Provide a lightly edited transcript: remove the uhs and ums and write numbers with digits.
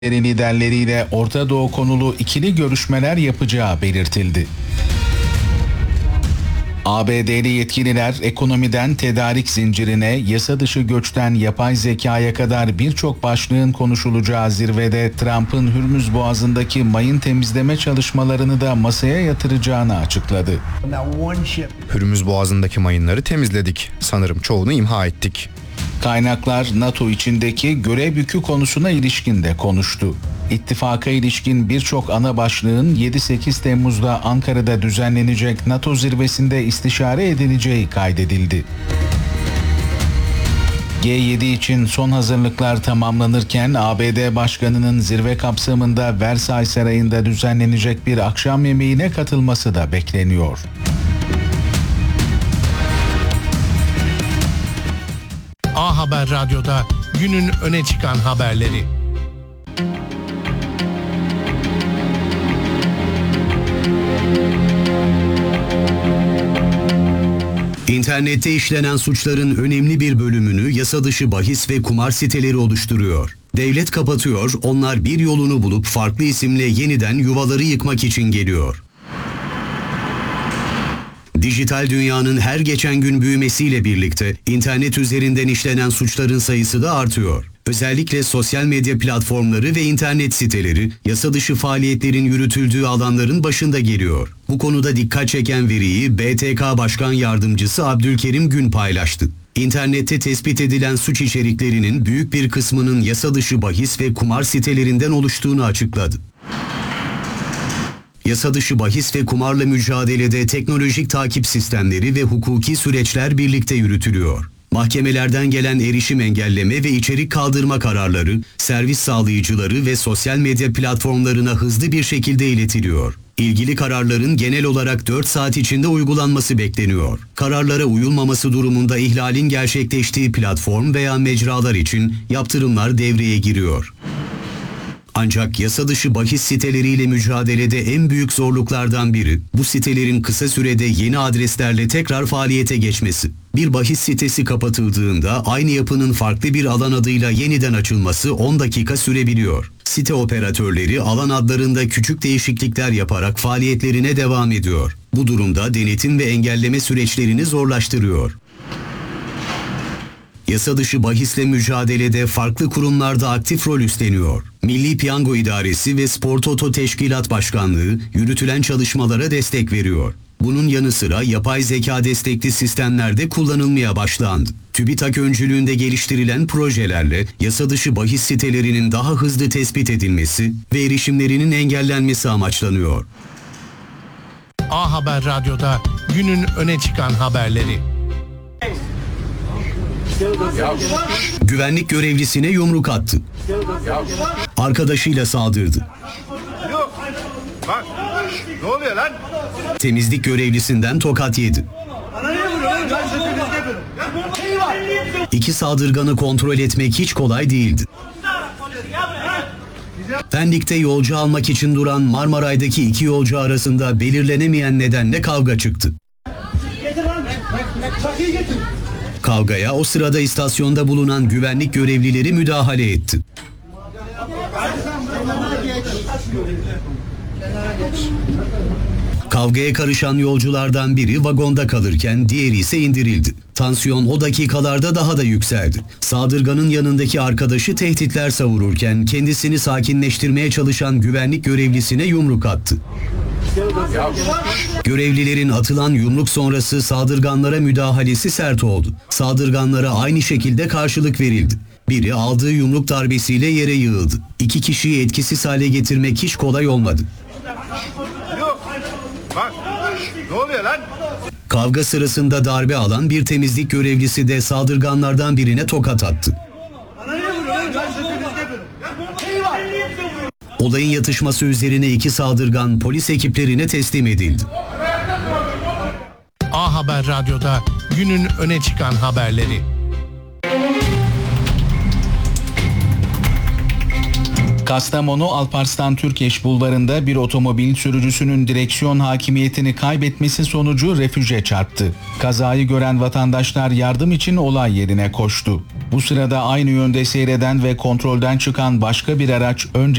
liderleriyle Orta Doğu konulu ikili görüşmeler yapacağı belirtildi. ABD'li yetkililer ekonomiden tedarik zincirine, yasa dışı göçten yapay zekaya kadar birçok başlığın konuşulacağı zirvede Trump'ın Hürmüz Boğazı'ndaki mayın temizleme çalışmalarını da masaya yatıracağını açıkladı. Hürmüz Boğazı'ndaki mayınları temizledik. Sanırım çoğunu imha ettik. Kaynaklar NATO içindeki görev yükü konusuna ilişkin de konuştu. İttifaka ilişkin birçok ana başlığın 7-8 Temmuz'da Ankara'da düzenlenecek NATO zirvesinde istişare edileceği kaydedildi. G7 için son hazırlıklar tamamlanırken ABD Başkanı'nın zirve kapsamında Versailles Sarayı'nda düzenlenecek bir akşam yemeğine katılması da bekleniyor. A Haber Radyo'da günün öne çıkan haberleri. İnternette işlenen suçların önemli bir bölümünü yasa dışı bahis ve kumar siteleri oluşturuyor. Devlet kapatıyor, onlar bir yolunu bulup farklı isimle yeniden yuvaları yıkmak için geliyor. Dijital dünyanın her geçen gün büyümesiyle birlikte internet üzerinden işlenen suçların sayısı da artıyor. Özellikle sosyal medya platformları ve internet siteleri yasa dışı faaliyetlerin yürütüldüğü alanların başında geliyor. Bu konuda dikkat çeken veriyi BTK Başkan Yardımcısı Abdülkerim Gün paylaştı. İnternette tespit edilen suç içeriklerinin büyük bir kısmının yasa dışı bahis ve kumar sitelerinden oluştuğunu açıkladı. Yasa dışı bahis ve kumarla mücadelede teknolojik takip sistemleri ve hukuki süreçler birlikte yürütülüyor. Mahkemelerden gelen erişim engelleme ve içerik kaldırma kararları, servis sağlayıcıları ve sosyal medya platformlarına hızlı bir şekilde iletiliyor. İlgili kararların genel olarak 4 saat içinde uygulanması bekleniyor. Kararlara uyulmaması durumunda ihlalin gerçekleştiği platform veya mecralar için yaptırımlar devreye giriyor. Ancak yasa dışı bahis siteleriyle mücadelede en büyük zorluklardan biri, bu sitelerin kısa sürede yeni adreslerle tekrar faaliyete geçmesi. Bir bahis sitesi kapatıldığında aynı yapının farklı bir alan adıyla yeniden açılması 10 dakika sürebiliyor. Site operatörleri alan adlarında küçük değişiklikler yaparak faaliyetlerine devam ediyor. Bu durumda denetim ve engelleme süreçlerini zorlaştırıyor. Yasa dışı bahisle mücadelede farklı kurumlarda aktif rol üstleniyor. Milli Piyango İdaresi ve Spor Toto Teşkilat Başkanlığı yürütülen çalışmalara destek veriyor. Bunun yanı sıra yapay zeka destekli sistemlerde kullanılmaya başlandı. TÜBİTAK öncülüğünde geliştirilen projelerle yasa dışı bahis sitelerinin daha hızlı tespit edilmesi ve erişimlerinin engellenmesi amaçlanıyor. A Haber Radyo'da günün öne çıkan haberleri. Güvenlik görevlisine yumruk attı. Arkadaşıyla saldırdı. Bak, ne oluyor lan? Temizlik görevlisinden tokat yedi. İki saldırganı kontrol etmek hiç kolay değildi. Pendik'te yolcu almak için duran Marmaray'daki iki yolcu arasında belirlenemeyen nedenle kavga çıktı. Kavgaya o sırada istasyonda bulunan güvenlik görevlileri müdahale etti. Kavgaya karışan yolculardan biri vagonda kalırken diğeri ise indirildi. Tansiyon o dakikalarda daha da yükseldi. Saldırganın yanındaki arkadaşı tehditler savururken kendisini sakinleştirmeye çalışan güvenlik görevlisine yumruk attı. Görevlilerin atılan yumruk sonrası saldırganlara müdahalesi sert oldu. Saldırganlara aynı şekilde karşılık verildi. Biri aldığı yumruk darbesiyle yere yığıldı. İki kişiyi etkisiz hale getirmek hiç kolay olmadı. Bak, ne oluyor lan? Kavga sırasında darbe alan bir temizlik görevlisi de saldırganlardan birine tokat attı. Olayın yatışması üzerine iki saldırgan polis ekiplerine teslim edildi. A Haber Radyo'da günün öne çıkan haberleri. Kastamonu Alparslan Türkeş Bulvarı'nda bir otomobil sürücüsünün direksiyon hakimiyetini kaybetmesi sonucu refüje çarptı. Kazayı gören vatandaşlar yardım için olay yerine koştu. Bu sırada aynı yönde seyreden ve kontrolden çıkan başka bir araç önce